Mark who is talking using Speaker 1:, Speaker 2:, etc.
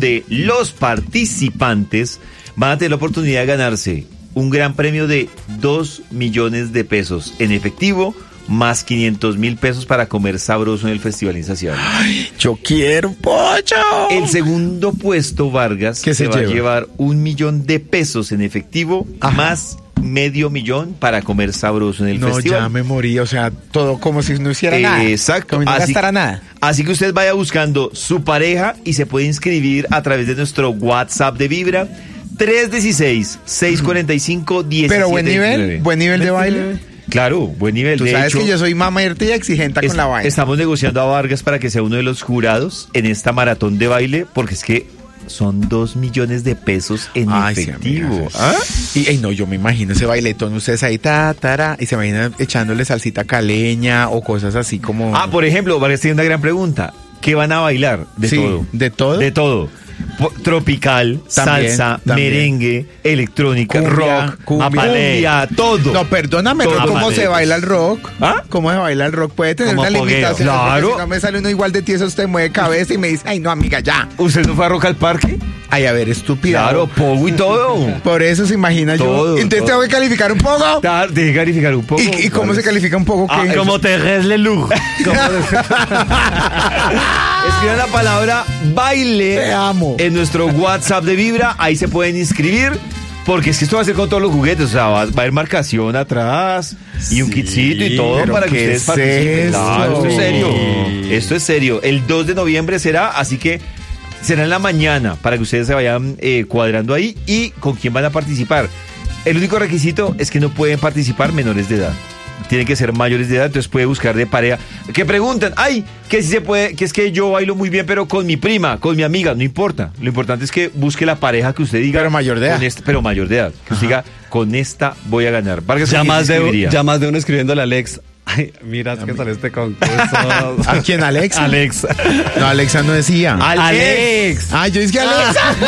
Speaker 1: donde los participantes van a tener la oportunidad de ganarse un gran premio de 2 millones de pesos en efectivo, más 500.000 pesos para comer sabroso en el Festival Insaciable.
Speaker 2: ¡Ay, yo quiero un pollo!
Speaker 1: El segundo puesto, Vargas,
Speaker 2: ¿Qué se
Speaker 1: va a
Speaker 2: lleva?
Speaker 1: llevar 1 millón de pesos en efectivo, más $500,000 para comer sabroso en el festival.
Speaker 2: No, ya me morí, o sea, todo como si no hiciera nada.
Speaker 1: Exacto.
Speaker 2: Como si no gastara nada.
Speaker 1: Así que usted vaya buscando su pareja y se puede inscribir a través de nuestro WhatsApp de Vibra 316-645-17.
Speaker 2: Pero buen nivel de baile.
Speaker 1: Claro, buen nivel.
Speaker 2: Tú
Speaker 1: de
Speaker 2: sabes
Speaker 1: hecho,
Speaker 2: que yo soy mamerta y exigente con la vaina.
Speaker 1: Estamos negociando a Vargas para que sea uno de los jurados en esta maratón de baile, porque es que son 2 millones de pesos en efectivo.
Speaker 2: Sí, ¿ah? Y no, yo me imagino ese bailetón, ustedes ahí, y se imaginan echándole salsita caleña o cosas así como...
Speaker 1: Por ejemplo, Vargas tiene una gran pregunta. ¿Qué van a bailar? De todo.
Speaker 2: ¿De todo?
Speaker 1: De todo. Tropical,
Speaker 2: También,
Speaker 1: salsa,
Speaker 2: también.
Speaker 1: merengue, electrónica,
Speaker 2: Cumbia,
Speaker 1: rock,
Speaker 2: cumbia,
Speaker 1: todo.
Speaker 2: No, perdóname,
Speaker 1: Todo.
Speaker 2: pero ¿cómo se baila el rock?
Speaker 1: ¿Ah?
Speaker 2: ¿Cómo se baila el rock? Puede tener
Speaker 1: Como
Speaker 2: una
Speaker 1: fogueo.
Speaker 2: limitación.
Speaker 1: Claro.
Speaker 2: Porque si no me sale uno igual de tieso, usted mueve cabeza y me dice, ay, no, amiga, ya.
Speaker 1: ¿Usted no fue a Rock al Parque?
Speaker 2: Ay, a ver, estúpida.
Speaker 1: Claro, pogo y todo.
Speaker 2: Por eso se imagina
Speaker 1: Todo,
Speaker 2: yo. Entonces
Speaker 1: todo.
Speaker 2: tengo que calificar un poco.
Speaker 1: Deje de calificar un poco.
Speaker 2: ¿Y cómo se califica un poco? ¿Qué?
Speaker 1: Como Terres Leloux. Escriban la palabra baile.
Speaker 2: Te amo.
Speaker 1: En nuestro WhatsApp de Vibra. Ahí se pueden inscribir. Porque es que esto va a ser con todos los juguetes. O sea, va a haber marcación atrás y un kitcito y todo
Speaker 2: pero
Speaker 1: para que
Speaker 2: ¿qué
Speaker 1: ustedes
Speaker 2: es
Speaker 1: participen.
Speaker 2: eso?
Speaker 1: Claro, esto es serio. Esto es serio. El 2 de noviembre será, así que será en la mañana para que ustedes se vayan cuadrando ahí y con quién van a participar. El único requisito es que no pueden participar menores de edad. Tienen que ser mayores de edad, entonces puede buscar de pareja. Que preguntan, que si se puede, que es que yo bailo muy bien, pero con mi prima, con mi amiga, no importa. Lo importante es que busque la pareja que usted diga.
Speaker 2: Pero mayor de edad.
Speaker 1: Pero mayor de edad. Que usted diga, con esta voy a ganar. Vargas,
Speaker 3: Ya
Speaker 1: ¿con quién
Speaker 3: más,
Speaker 1: se inscribiría?
Speaker 3: ya más de uno escribiéndole a Alex. Ay, mira, es que sale este concurso.
Speaker 2: ¿A quién, Alexa?
Speaker 3: Alex.
Speaker 2: No, Alexa no decía.
Speaker 1: ¡Alex!
Speaker 2: Ah, yo dije Alexa.